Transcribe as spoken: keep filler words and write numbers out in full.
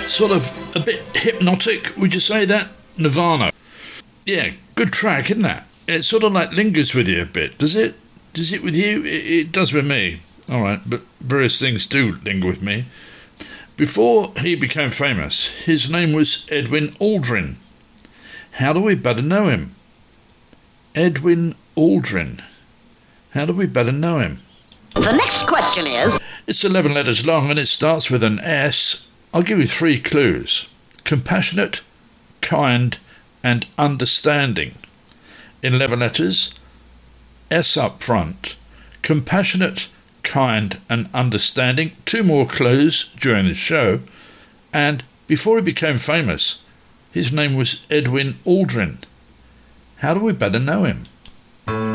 Sort of a bit hypnotic, would you say that? Nirvana. Yeah, good track, isn't it? It sort of like lingers with you a bit, does it? Does it with you? It, it does with me. All right, but various things do linger with me. Before he became famous, his name was Edwin Aldrin. How do we better know him? Edwin Aldrin. How do we better know him? The next question is... It's eleven letters long and it starts with an S. I'll give you three clues. Compassionate, kind, and understanding. In eleven letters, S up front. Compassionate, kind, and understanding. Two more clues during the show. And before he became famous, his name was Edwin Aldrin. How do we better know him?